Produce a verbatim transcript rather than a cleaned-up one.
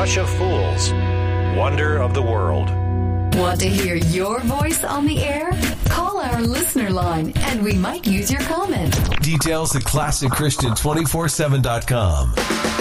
Hush of Fools, Wonder of the World. Want to hear your voice on the air? Call our listener line and we might use your comment. Details at classic christian two forty-seven dot com.